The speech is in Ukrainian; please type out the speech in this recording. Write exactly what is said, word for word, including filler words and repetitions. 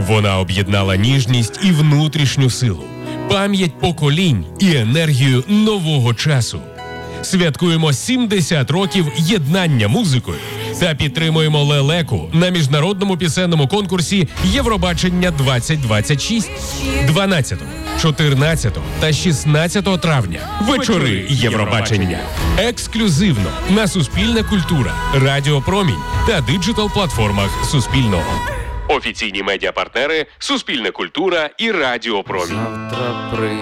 Вона об'єднала ніжність і внутрішню силу, пам'ять поколінь і енергію нового часу. Святкуємо сімдесят років єднання музикою та підтримуємо лелеку на міжнародному пісенному конкурсі Євробачення двадцять двадцять шість дванадцятого, чотирнадцятого та шістнадцятого травня. Вечори Євробачення. Ексклюзивно на Суспільне культура, Радіо Промінь та диджитал-платформах Суспільного. Офіційні медіапартнери Суспільне культура і Радіо Промінь. Завтра при...